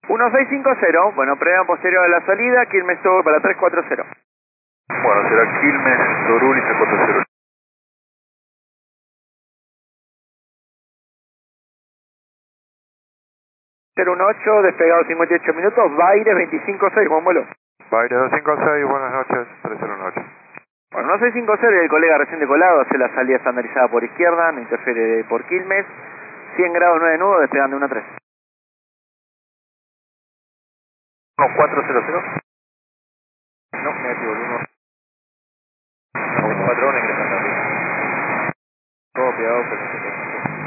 1650, bueno, prueba posterior a la salida, Quilmes Togo para 340. Bueno, será Quilmes, Toruli 340. 018, despegado 58 minutos, Baires 256, buen vuelo. Baile 256, buenas noches, 309. Bueno, 1650 y el colega recién decolado, hace la salida estandarizada por izquierda, no interfiere por Quilmes, 100 grados 9 nudos, despegando 13. 1400. No, negativo, el 1. 14 ingresando. Copiado,